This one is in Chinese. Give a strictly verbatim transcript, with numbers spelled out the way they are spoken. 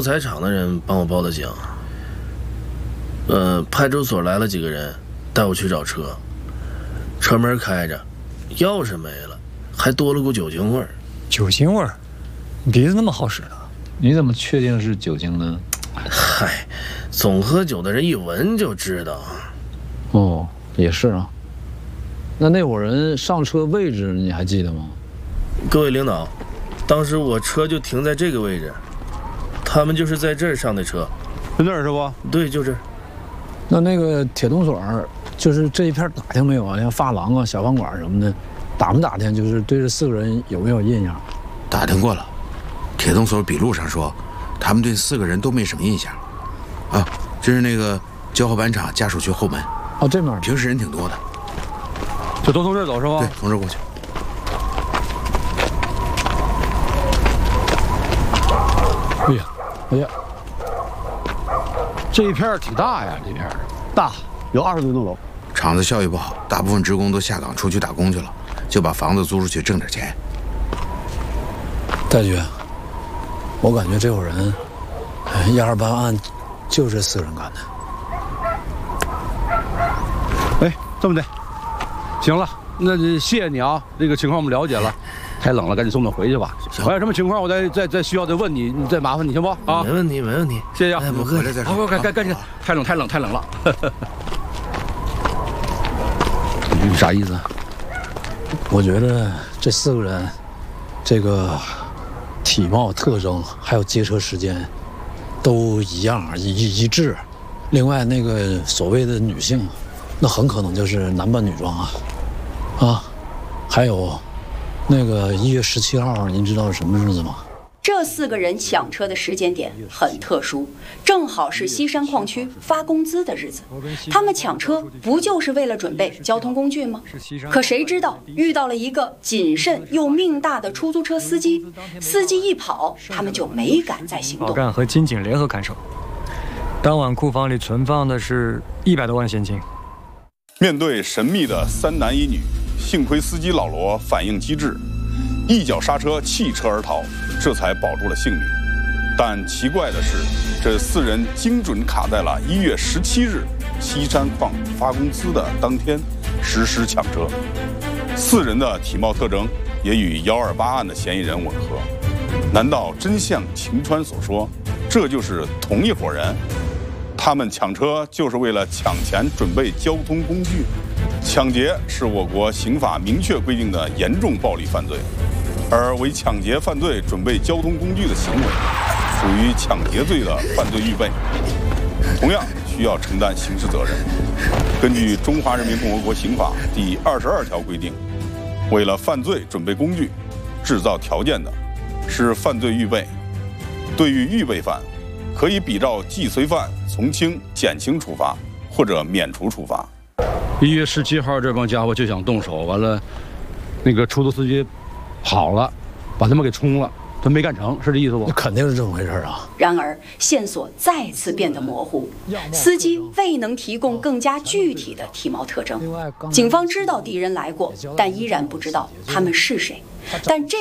材厂的人帮我报的警。呃，派出所来了几个人，带我去找车。车门开着，钥匙没了，还多了股酒精味儿。 酒精味儿？你鼻子那么好使的？ 你怎么确定是酒精呢？ 嗨，总喝酒的人一闻就知道。 哦，也是啊。那那伙人上车位置你还记得吗？ 各位领导，当时我车就停在这个位置，他们就是在这儿上的车。 就那儿是不？ 对，就这儿。 那那个铁洞所，就是这一片打听没有啊？像发廊啊、小饭馆什么的，打没打听？就是对这四个人有没有印象？ 打听过了，铁洞所笔录上说，他们对四个人都没什么印象。啊，这是那个交号板厂家属区后门。 哦，这面平时人挺多的。 就都从这儿走是吧？ 对，从这儿过去。 哎呀，哎呀，这一片挺大呀，这片大，有二十多栋楼。 厂子效益不好，大部分职工都下岗出去打工去了，就把房子租出去挣点钱。 戴局，我感觉这伙人，幺二八案就这四个人干的。 哎，这么的，行了，那就谢谢你啊，这个情况我们了解了。太冷了，赶紧送他回去吧。我有什么情况，我再再再需要再问你，你再麻烦你行不？啊， 没问题，没问题， 谢谢啊。 哎，不客气。 好，赶赶赶紧，太冷太冷太冷了。你啥意思？ 我觉得这四个人，这个体貌特征还有劫车时间，都一样一一致。另外，那个所谓的女性，那很可能就是男扮女装啊，啊，还有。那个一月十七号，您知道是什么日子吗？ 这四个人抢车的时间点很特殊，正好是西山矿区发工资的日子。他们抢车不就是为了准备交通工具吗？可谁知道遇到了一个谨慎又命大的出租车司机，司机一跑，他们就没敢再行动。 老干和金警联合看守，当晚库房里存放的是一百多万现金。 面对神秘的三男一女。幸亏司机老罗反应机智，一脚刹车弃车而逃，这才保住了性命。但奇怪的是，这四人精准卡在了一月十七日西山矿发工资的当天实施抢车。四人的体貌特征也与幺二八案的嫌疑人吻合。难道真像秦川所说，这就是同一伙人？他们抢车就是为了抢钱准备交通工具？抢劫是我国刑法明确规定的严重暴力犯罪，而为抢劫犯罪准备交通工具的行为，属于抢劫罪的犯罪预备，同样需要承担刑事责任。根据《中华人民共和国刑法》第二十二条规定，为了犯罪准备工具、制造条件的，是犯罪预备。对于预备犯，可以比照既遂犯从轻、减轻处罚，或者免除处罚。 一月十七号，这帮家伙就想动手，完了，那个出租司机跑了，把他们给冲了，他没干成，是这意思不？ 肯定是这么回事啊。 然而，线索再次变得模糊，司机未能提供更加具体的体貌特征。警方知道敌人来过，但依然不知道他们是谁。但这